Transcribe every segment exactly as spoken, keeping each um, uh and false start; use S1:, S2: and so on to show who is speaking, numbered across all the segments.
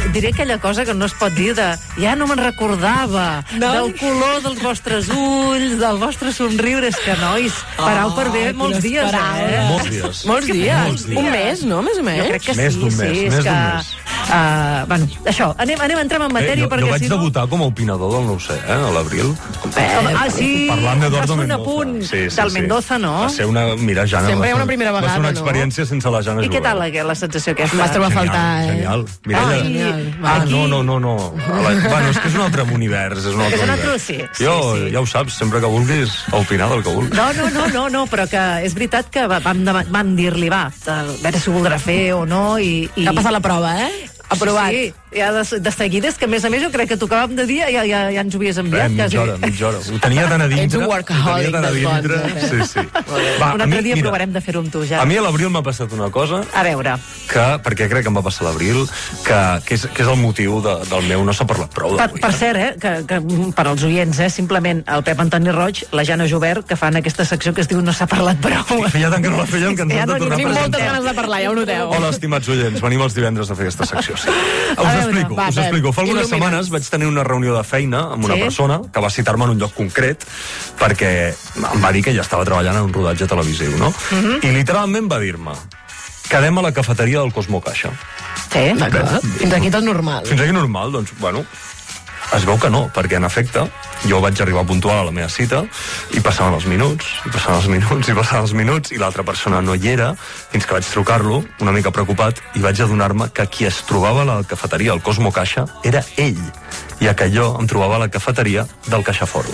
S1: diré aquella cosa que no es pot dir de ja no me'n recordava, no? Del color dels vostres ulls, del vostre somriure. És que, nois, parau per bé molts dies, eh?
S2: Molts dies.
S3: Molts dies. Un mes, no? Més o menys?
S1: Jo crec que
S2: més
S1: sí,
S2: d'un mes,
S1: sí.
S2: més
S1: És que...
S2: d'un mes.
S1: Uh, bueno, això, anem, anem a entrar en matèria,
S2: eh, jo,
S1: perquè
S2: jo vaig
S1: si no...
S2: debutar com a opinador del nou C, eh, a l'abril.
S1: Ah, sí,
S2: Parlant d'Eduardo
S1: vas fer un
S2: Mendoza.
S1: apunt
S2: Sí, sí,
S1: del
S2: sí.
S1: Mendoza, no?
S2: Va ser una... Mira, Jana...
S3: Sempre hi ha
S2: va
S3: una
S2: ser-
S3: primera
S2: Va ser
S3: vegada,
S2: una
S3: no?
S2: experiència sense la Jana
S1: I què
S2: Jovert.
S1: tal la, la sensació aquesta?
S3: Vas trobar a faltar, eh?
S2: Genial. Mireia...
S1: Ai,
S3: genial.
S2: Ah,
S1: aquí-
S2: no, no, no, no. La... Bueno, és que és un altre univers, és un altre
S1: És un
S2: univers.
S1: altre- sí, sí,
S2: jo,
S1: sí.
S2: ja ho saps, sempre que vulguis, a opinar del que vulguis.
S1: No, no, no, no, no, però que és veritat que vam, dema- van dir-li, va, a veure si ho voldrà fer o no, i... i...
S3: Que ha passat la prova, eh? Aprovat.
S1: Sí, ja de, de seguida, és que a més a més jo crec que tocàvem de dia i ja, ja, ja ens ho havies enviat.
S2: Eh,
S1: quasi.
S2: mitja hora, mitja hora. Ho tenia tan a dintre.
S3: Ets un
S2: ho
S3: workaholic
S2: tenia tan a
S3: dels bons,
S2: dintre.
S3: eh?
S2: Sí, sí. Va,
S1: Un
S2: a
S1: altre
S2: mi,
S1: dia
S2: mira,
S1: provarem de fer-ho amb tu, ja.
S2: A mi a l'abril m'ha passat una cosa
S1: A veure,
S2: que, perquè crec que em va passar a l'abril, que, que, és, que és el motiu de, del meu no s'ha parlat prou
S1: per,
S2: d'avui.
S1: per cert, eh, que, que per als oients, eh, simplement el Pep Antoni Roig, la Jana Jovert, que fan aquesta secció que es diu No s'ha parlat prou.
S2: Feia tant que no la fèiem que ens
S1: Ja
S2: hem de
S1: no n'hi
S2: tornar a
S3: Tenim
S1: presentem.
S3: moltes ganes de parlar, ja ho noteu.
S2: Hola, estimats oients, venim els divendres a fer aquesta secció, sí. Us
S1: veure,
S2: explico,
S3: va,
S2: us
S3: Pep,
S2: explico. Fa algunes
S3: il·lumina'ns.
S2: setmanes vaig tenir una reunió de feina amb una
S1: Sí?
S2: persona que va citar-me en un lloc concret perquè em va dir que ja estava treballant en un rodatge televisiu, no? I literalment va dir-me: quedem a la cafeteria del Cosmo Caixa.
S1: Sí,
S3: D'acord. Fins aquí tot normal.
S2: Fins aquí normal, doncs, bueno, es veu que no, perquè en efecte jo vaig arribar puntual a la meva cita i passaven els minuts, i passaven els minuts, i passaven els minuts, i l'altra persona no hi era, fins que vaig trucar-lo, una mica preocupat, i vaig adonar-me que qui es trobava a la cafeteria al Cosmo Caixa era ell, i que jo em trobava a la cafeteria del CaixaFort.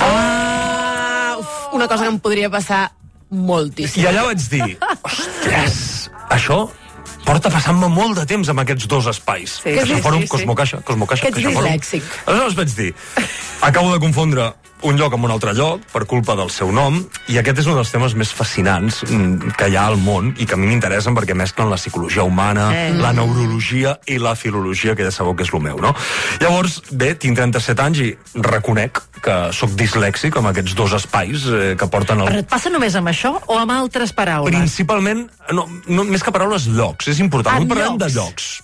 S3: Ah, uf, una cosa que em podria passar moltíssim.
S2: I allà vaig dir, ostres, això porta passant-me molt de temps amb aquests dos espais.
S1: Sí,
S2: CaixaForum,
S1: sí, sí, sí.
S2: Cosmo Caixa, Cosmo Caixa,
S3: Que ets
S2: CaixaForum.
S3: dislèxic.
S2: Aleshores vaig dir, acabo de confondre un lloc amb un altre lloc per culpa del seu nom, i aquest és un dels temes més fascinants mm, que hi ha al món i que a mi m'interessen perquè mesclen la psicologia humana,
S1: Eh.
S2: la neurologia i la filologia, que ja sabeu que és el meu, no? Llavors, bé, tinc trenta-set anys i reconec que sóc dislèxic amb aquests dos espais eh, que porten el...
S1: Però et passa només amb això o amb altres paraules?
S2: Principalment, no, no, més que paraules, llocs. És important.
S1: Ah,
S2: Avui parlem
S1: llocs.
S2: de llocs.